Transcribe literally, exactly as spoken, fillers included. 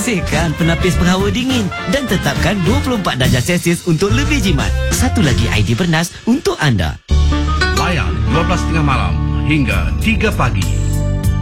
Bersihkan penapis penghawa dingin dan tetapkan dua puluh empat darjah Celsius untuk lebih jimat. Satu lagi idea bernas untuk anda. Layan dua belas tiga puluh malam hingga tiga pagi.